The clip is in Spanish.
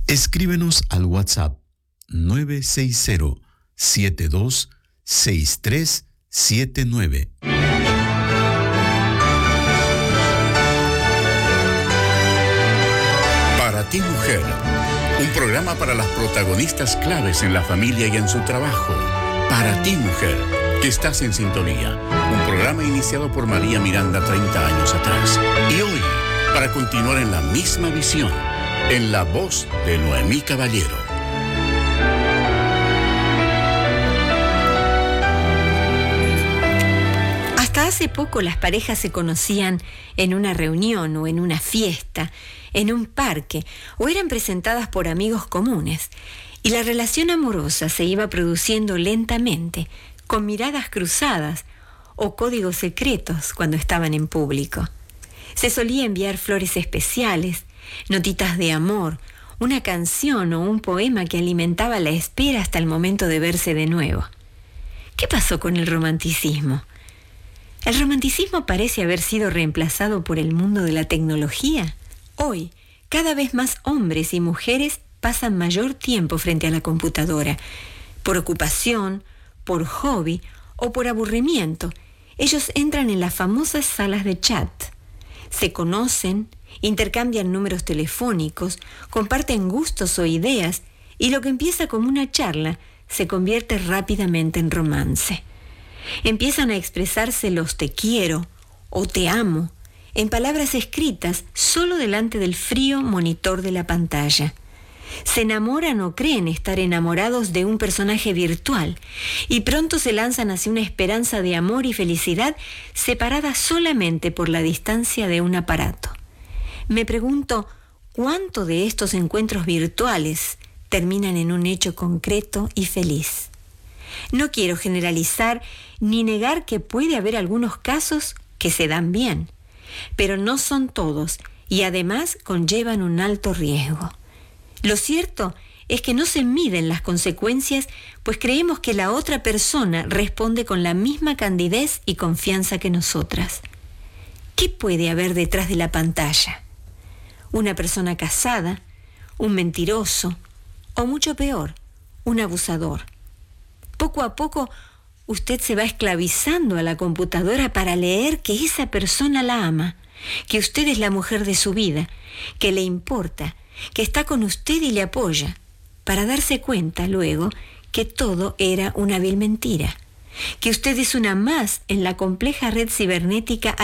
Escríbenos al WhatsApp 960-726379. Para ti, mujer, un programa para las protagonistas claves en la familia y en su trabajo. Para ti, mujer, que estás en sintonía. Un programa iniciado por María Miranda 30 años atrás. Y hoy, para continuar en la misma visión, en la voz de Noemí Caballero. Hasta hace poco las parejas se conocían en una reunión o en una fiesta, en un parque, o eran presentadas por amigos comunes, y la relación amorosa se iba produciendo lentamente, con miradas cruzadas o códigos secretos cuando estaban en público. Se solía enviar flores especiales, notitas de amor, una canción o un poema que alimentaba la espera hasta el momento de verse de nuevo. ¿Qué pasó con el romanticismo? ¿El romanticismo parece haber sido reemplazado por el mundo de la tecnología? Hoy, cada vez más hombres y mujeres pasan mayor tiempo frente a la computadora. Por ocupación, por hobby o por aburrimiento, ellos entran en las famosas salas de chat. Se conocen, intercambian números telefónicos, comparten gustos o ideas, y lo que empieza como una charla se convierte rápidamente en romance. Empiezan a expresarse los te quiero o te amo en palabras escritas solo delante del frío monitor de la pantalla. Se enamoran o creen estar enamorados de un personaje virtual y pronto se lanzan hacia una esperanza de amor y felicidad separada solamente por la distancia de un aparato. Me pregunto, ¿cuánto de estos encuentros virtuales terminan en un hecho concreto y feliz? No quiero generalizar ni negar que puede haber algunos casos que se dan bien, pero no son todos y además conllevan un alto riesgo. Lo cierto es que no se miden las consecuencias, pues creemos que la otra persona responde con la misma candidez y confianza que nosotras. ¿Qué puede haber detrás de la pantalla? ¿Una persona casada? ¿Un mentiroso? O mucho peor, un abusador. Poco a poco, usted se va esclavizando a la computadora para leer que esa persona la ama, que usted es la mujer de su vida, que le importa, que está con usted y le apoya, para darse cuenta luego que todo era una vil mentira, que usted es una más en la compleja red cibernética